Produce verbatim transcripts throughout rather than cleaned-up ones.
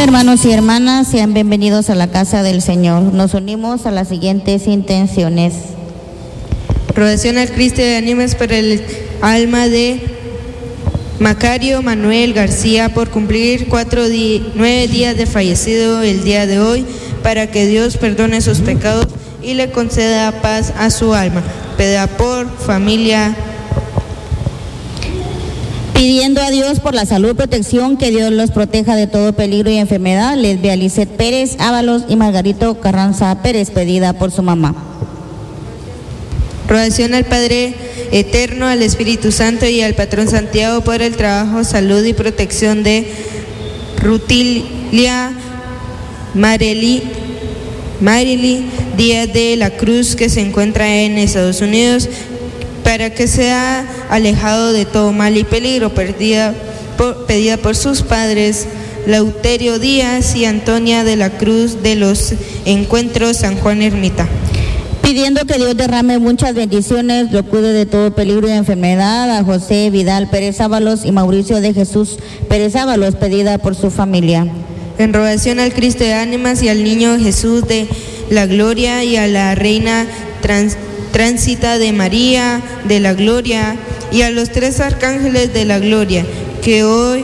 hermanos y hermanas, sean bienvenidos a la casa del Señor. Nos unimos a las siguientes intenciones. Rogación al Cristo de ánimas para el alma de Macario Manuel García por cumplir cuatro di nueve días de fallecido el día de hoy, para que Dios perdone sus pecados y le conceda paz a su alma. Peda por familia. Pidiendo a Dios por la salud y protección, que Dios los proteja de todo peligro y enfermedad, Lesbia Lisset Pérez Ábalos y Margarito Carranza Pérez, pedida por su mamá. Rogación al Padre Eterno, al Espíritu Santo y al Patrón Santiago por el trabajo, salud y protección de Rutilia Marely, Marely Díaz de la Cruz, que se encuentra en Estados Unidos, para que sea alejado de todo mal y peligro, pedida por, pedida por sus padres Lauterio Díaz y Antonia de la Cruz de los Encuentros San Juan Ermita. Pidiendo que Dios derrame muchas bendiciones, lo cuide de todo peligro y enfermedad, a José Vidal Pérez Ábalos y Mauricio de Jesús Pérez Ábalos, pedida por su familia. En rogación al Cristo de ánimas y al Niño Jesús de la Gloria y a la Reina Trans Tránsita de María de la Gloria y a los tres arcángeles de la Gloria, que hoy,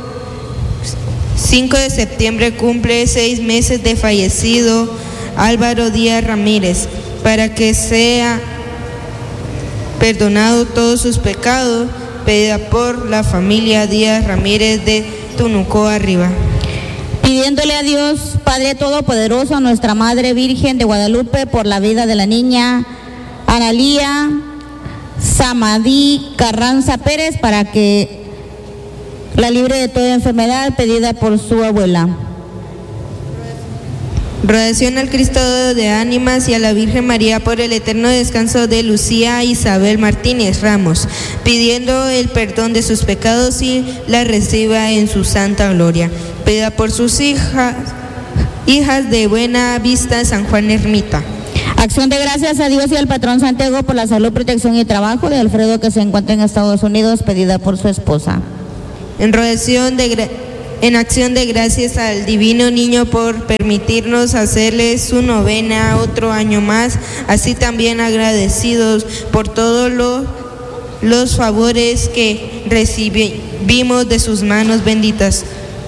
cinco de septiembre, cumple seis meses de fallecido Álvaro Díaz Ramírez, para que sea perdonado todos sus pecados, pedida por la familia Díaz Ramírez de Tunucó Arriba. Pidiéndole a Dios, Padre Todopoderoso, a nuestra Madre Virgen de Guadalupe, por la vida de la niña Analía Samadí Carranza Pérez, para que la libre de toda enfermedad, pedida por su abuela. Rogación al Cristo de ánimas y a la Virgen María por el eterno descanso de Lucía Isabel Martínez Ramos, pidiendo el perdón de sus pecados y la reciba en su santa gloria. Pedida por sus hijas, hijas de Buena Vista San Juan Ermita. Acción de gracias a Dios y al Patrón Santiago por la salud, protección y trabajo de Alfredo, que se encuentra en Estados Unidos, pedida por su esposa. En rogación de en acción de gracias al Divino Niño por permitirnos hacerle su novena otro año más, así también agradecidos por todos los, los favores que recibimos de sus manos benditas,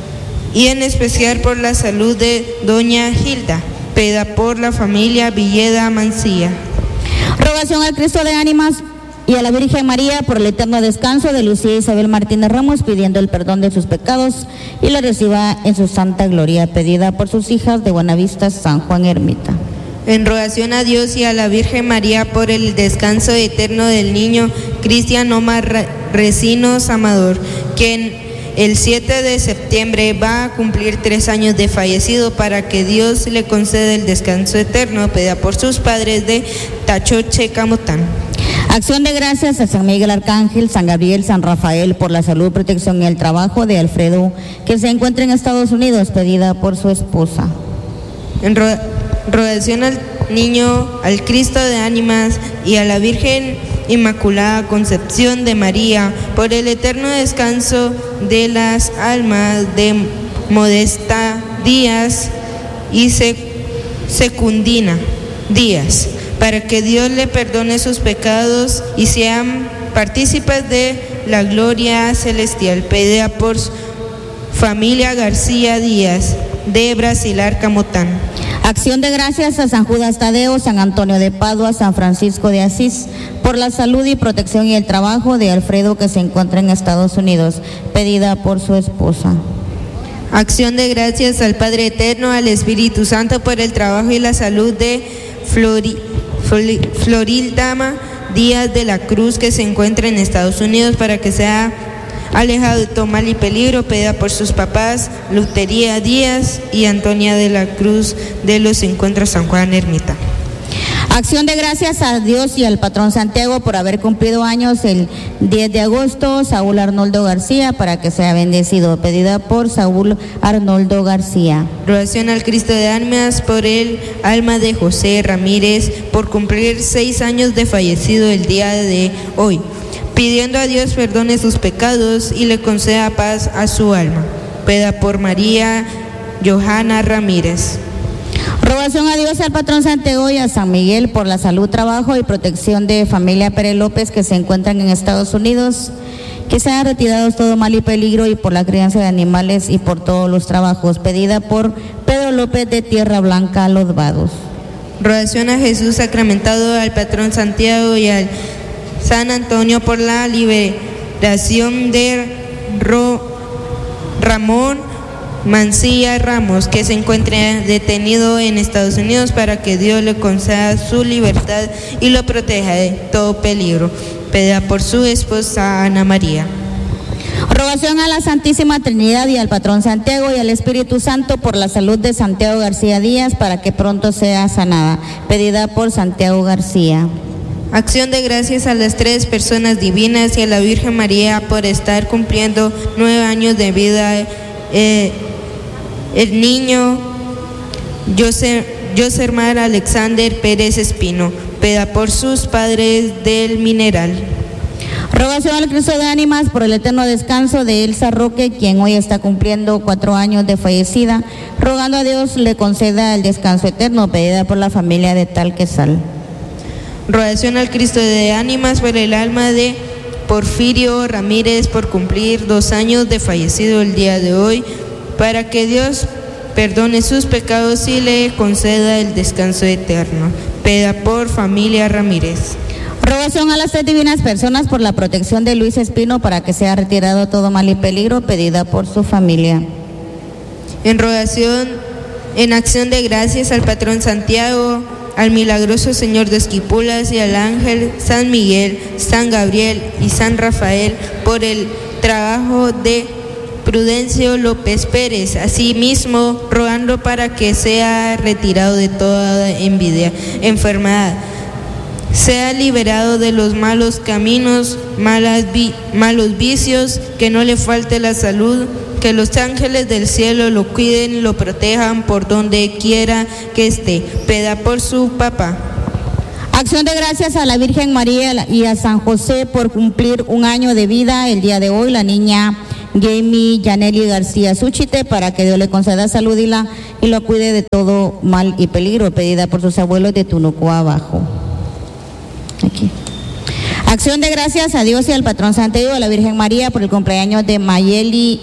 y en especial por la salud de doña Hilda, pedida por la familia Villeda Mancilla. Rogación al Cristo de ánimas y a la Virgen María por el eterno descanso de Lucía Isabel Martínez Ramos, pidiendo el perdón de sus pecados y la reciba en su santa gloria, pedida por sus hijas de Buenavista San Juan Ermita. En rogación a Dios y a la Virgen María por el descanso eterno del niño Cristian Omar Recinos Amador, quien el siete de septiembre va a cumplir tres años de fallecido, para que Dios le conceda el descanso eterno, pedida por sus padres de Tachoche, Camotán. Acción de gracias a San Miguel Arcángel, San Gabriel, San Rafael por la salud, protección y el trabajo de Alfredo, que se encuentra en Estados Unidos, pedida por su esposa. En ro rogación al Niño, al Cristo de ánimas y a la Virgen Inmaculada Concepción de María por el eterno descanso de las almas de Modesta Díaz y Secundina Díaz, para que Dios le perdone sus pecados y sean partícipes de la gloria celestial, pedida por familia García Díaz de Brasilar, Camotán. Acción de gracias a San Judas Tadeo, San Antonio de Padua, San Francisco de Asís por la salud y protección y el trabajo de Alfredo, que se encuentra en Estados Unidos, pedida por su esposa. Acción de gracias al Padre Eterno, al Espíritu Santo por el trabajo y la salud de Flori Florildama Díaz de la Cruz, que se encuentra en Estados Unidos, para que sea alejado de todo mal y peligro, pedida por sus papás Lutería Díaz y Antonia de la Cruz de los Encuentros San Juan Ermita. Acción de gracias a Dios y al Patrón Santiago por haber cumplido años el diez de agosto, Saúl Arnoldo García, para que sea bendecido, pedida por Saúl Arnoldo García. Rogación al Cristo de ánimas por el alma de José Ramírez por cumplir seis años de fallecido el día de hoy, pidiendo a Dios perdone sus pecados y le conceda paz a su alma. Pedida por María Johanna Ramírez. Rogación a Dios, al patrón Santiago y a San Miguel por la salud, trabajo y protección de familia Pérez López que se encuentran en Estados Unidos, que sean retirados todo mal y peligro, y por la crianza de animales y por todos los trabajos. Pedida por Pedro López de Tierra Blanca, Los Vados. Rogación a Jesús sacramentado, al patrón Santiago y al San Antonio por la liberación de Ro, Ramón Mancilla Ramos, que se encuentra detenido en Estados Unidos, para que Dios le conceda su libertad y lo proteja de todo peligro. Pedida por su esposa Ana María. Rogación a la Santísima Trinidad y al patrón Santiago y al Espíritu Santo por la salud de Santiago García Díaz, para que pronto sea sanada. Pedida por Santiago García. Acción de gracias a las tres personas divinas y a la Virgen María por estar cumpliendo nueve años de vida. Eh, el niño Josermar Alexander Pérez Espino, pedida por sus padres del Mineral. Rogación al Cristo de Ánimas por el eterno descanso de Elsa Roque, quien hoy está cumpliendo cuatro años de fallecida, rogando a Dios le conceda el descanso eterno, pedida por la familia de Talquesal. Rogación al Cristo de Ánimas por el alma de Porfirio Ramírez por cumplir dos años de fallecido el día de hoy, para que Dios perdone sus pecados y le conceda el descanso eterno. Pedida por familia Ramírez. Rogación a las tres divinas personas por la protección de Luis Espino, para que sea retirado todo mal y peligro, pedida por su familia. En rogación, en acción de gracias al patrón Santiago, al milagroso Señor de Esquipulas y al ángel San Miguel, San Gabriel y San Rafael por el trabajo de Prudencio López Pérez, asimismo rogando para que sea retirado de toda envidia, enfermedad, sea liberado de los malos caminos, malas vi, malos vicios, que no le falte la salud, que los ángeles del cielo lo cuiden y lo protejan por donde quiera que esté. Pedida por su papá. Acción de gracias a la Virgen María y a San José por cumplir un año de vida el día de hoy, la niña Jamie Yaneli García Suchite, para que Dios le conceda salud y, la, y lo cuide de todo mal y peligro, pedida por sus abuelos de Tunuco Abajo. Aquí. Acción de gracias a Dios y al patrón Santiago, a la Virgen María por el cumpleaños de Mayeli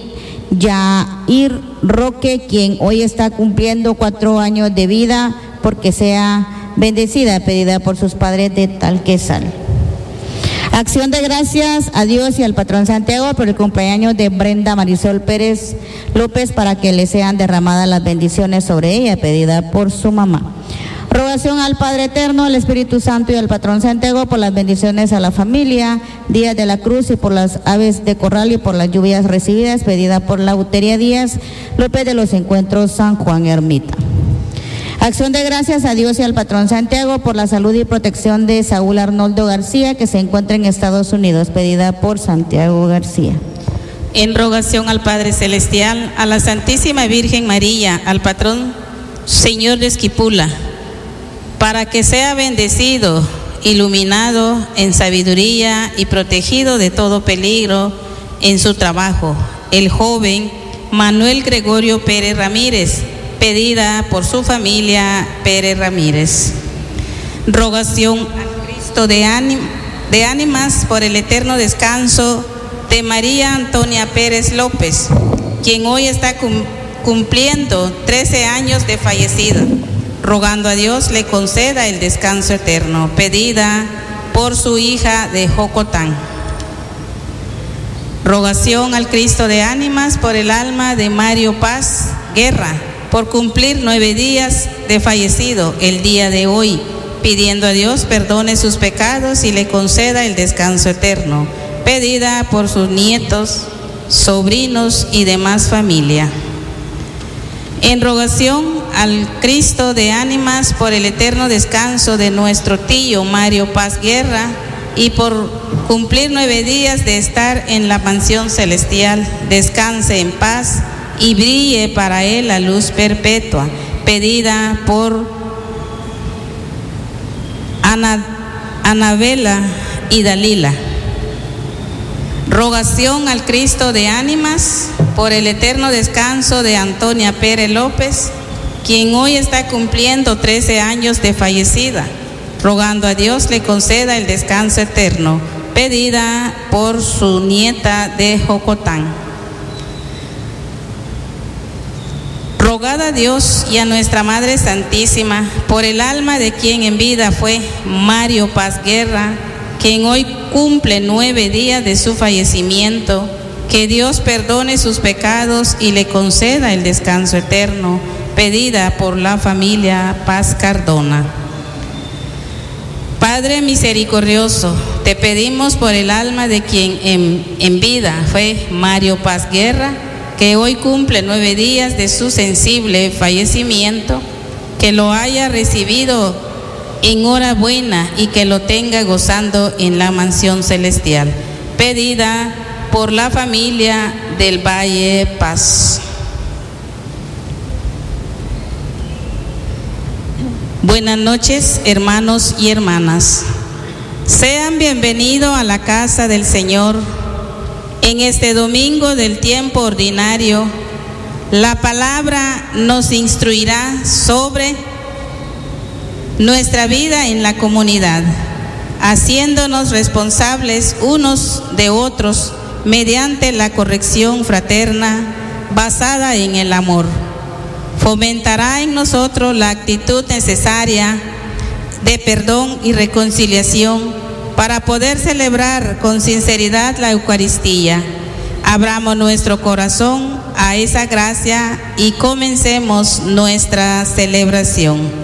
Yair Roque, quien hoy está cumpliendo cuatro años de vida, porque sea bendecida, pedida por sus padres de Talquesal. Acción de gracias a Dios y al patrón Santiago por el cumpleaños de Brenda Marisol Pérez López, para que le sean derramadas las bendiciones sobre ella, pedida por su mamá. Rogación al Padre Eterno, al Espíritu Santo y al patrón Santiago por las bendiciones a la familia Díaz de la Cruz y por las aves de corral y por las lluvias recibidas, pedida por Lauteria Díaz López de los Encuentros San Juan Ermita. Acción de gracias a Dios y al patrón Santiago por la salud y protección de Saúl Arnoldo García, que se encuentra en Estados Unidos, pedida por Santiago García. En rogación al Padre Celestial, a la Santísima Virgen María, al patrón Señor de Esquipula, para que sea bendecido, iluminado en sabiduría y protegido de todo peligro en su trabajo, el joven Manuel Gregorio Pérez Ramírez, pedida por su familia Pérez Ramírez. Rogación al Cristo de, ánim, de ánimas por el eterno descanso de María Antonia Pérez López, quien hoy está cum, cumpliendo trece años de fallecida, rogando a Dios le conceda el descanso eterno, pedida por su hija de Jocotán. Rogación al Cristo de ánimas por el alma de Mario Paz Guerra, por cumplir nueve días de fallecido el día de hoy, pidiendo a Dios perdone sus pecados y le conceda el descanso eterno, pedida por sus nietos, sobrinos y demás familia. En rogación al Cristo de ánimas por el eterno descanso de nuestro tío Mario Paz Guerra y por cumplir nueve días de estar en la mansión celestial, descanse en paz y brille para él la luz perpetua, pedida por Ana, Anabela y Dalila. Rogación al Cristo de ánimas por el eterno descanso de Antonia Pérez López, quien hoy está cumpliendo trece años de fallecida, rogando a Dios le conceda el descanso eterno, pedida por su nieta de Jocotán. Rogad a Dios y a nuestra Madre Santísima por el alma de quien en vida fue Mario Paz Guerra, quien hoy cumple nueve días de su fallecimiento, que Dios perdone sus pecados y le conceda el descanso eterno, pedida por la familia Paz Cardona. Padre misericordioso, te pedimos por el alma de quien en, en vida fue Mario Paz Guerra, que hoy cumple nueve días de su sensible fallecimiento, que lo haya recibido en hora buena y que lo tenga gozando en la mansión celestial, pedida por la familia del Valle Paz. Buenas noches, hermanos y hermanas. Sean bienvenidos a la casa del Señor. En este domingo del tiempo ordinario, la palabra nos instruirá sobre nuestra vida en la comunidad, haciéndonos responsables unos de otros mediante la corrección fraterna basada en el amor. Fomentará en nosotros la actitud necesaria de perdón y reconciliación para poder celebrar con sinceridad la Eucaristía. Abramos nuestro corazón a esa gracia y comencemos nuestra celebración.